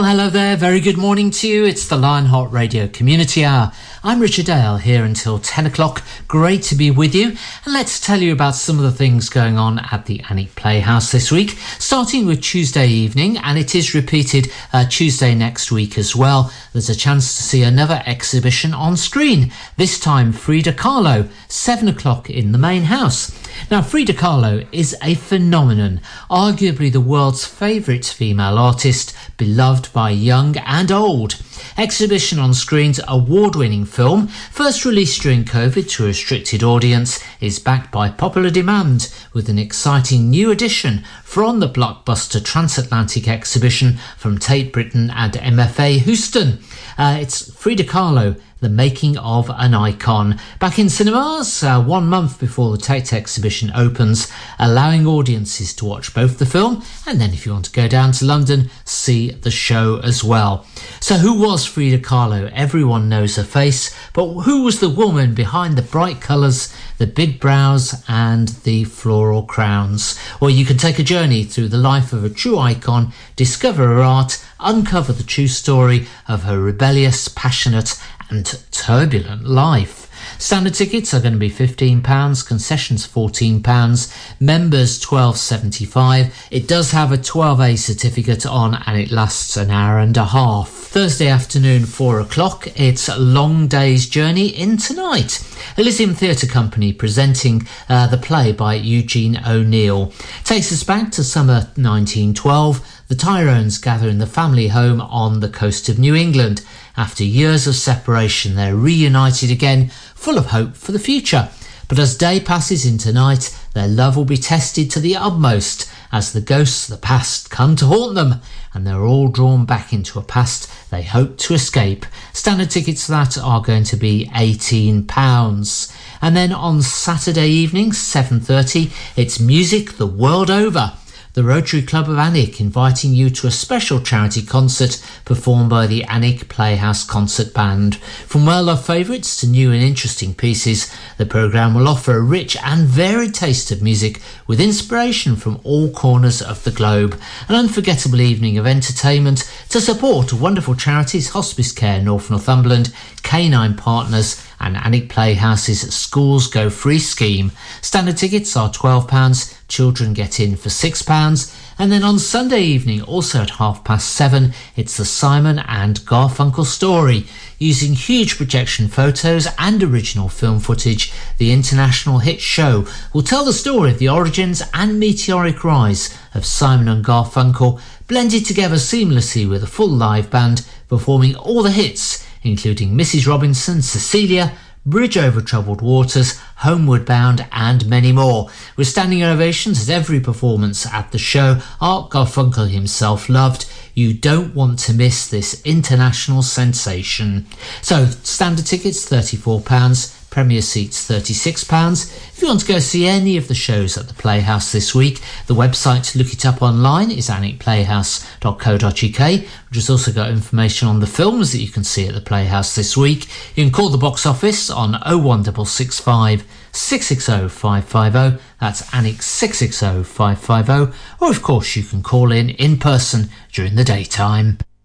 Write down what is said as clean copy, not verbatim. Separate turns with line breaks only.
hello there. Very good morning to you. It's the Lionheart Radio Community Hour. I'm Richard Dale, here until 10 o'clock. Great to be with you. And let's tell you about some of the things going on at the Alnwick Playhouse this week, starting with Tuesday evening, and it is repeated Tuesday next week as well. There's a chance to see another exhibition on screen, this time Frida Kahlo, 7 o'clock in the main house. Now, Frida Kahlo is a phenomenon, arguably the world's favourite female artist, beloved by young and old. Exhibition on Screen's award-winning film, first released during COVID to a restricted audience, is backed by popular demand with an exciting new edition from the blockbuster transatlantic exhibition from Tate Britain and MFA Houston. It's Frida Kahlo, The Making of an Icon, back in cinemas 1 month before the Tate exhibition opens, allowing audiences to watch both the film and then, if you want to go down to London, see the show as well. So who was Frida Kahlo? Everyone knows her face, but who was the woman behind the bright colours, the big brows and the floral crowns? Well, you can take a journey through the life of a true icon, discover her art, uncover the true story of her rebellious, passionate and turbulent life. Standard tickets are going to be £15, concessions £14, members £12.75. It does have a 12A certificate on and it lasts an hour and a half. Thursday afternoon, 4 o'clock, it's Long Day's Journey into Night. Elysium Theatre Company presenting the play by Eugene O'Neill. Takes us back to summer 1912. The Tyrones gather in the family home on the coast of New England. After years of separation, they're reunited again, full of hope for the future. But as day passes into night, their love will be tested to the utmost as the ghosts of the past come to haunt them, and they're all drawn back into a past they hope to escape. Standard tickets for that are going to be £18. And then on Saturday evening, 7:30, it's Music the World Over. The Rotary Club of Alnwick inviting you to a special charity concert performed by the Alnwick Playhouse Concert Band. From well-loved favourites to new and interesting pieces, the programme will offer a rich and varied taste of music with inspiration from all corners of the globe. An unforgettable evening of entertainment to support wonderful charities Hospice Care North Northumberland, Canine Partners and Alnwick Playhouse's Schools Go Free scheme. Standard tickets are £12, children get in for £6. And then on Sunday evening, also at 7:30, it's the Simon and Garfunkel story. Using huge projection photos and original film footage, the international hit show will tell the story of the origins and meteoric rise of Simon and Garfunkel, blended together seamlessly with a full live band performing all the hits, including Mrs. Robinson, Cecilia, Bridge Over Troubled Waters, Homeward Bound and many more. With standing ovations at every performance at the show, Art Garfunkel himself loved. You don't want to miss this international sensation. So standard tickets £34, Premier seats £36. If you want to go see any of the shows at the Playhouse this week, the website to look it up online is alnwickplayhouse.co.uk, which has also got information on the films that you can see at the Playhouse this week. You can call the box office on 01665 660 550. That's Alnwick 660 550. Or of course you can call in person during the daytime.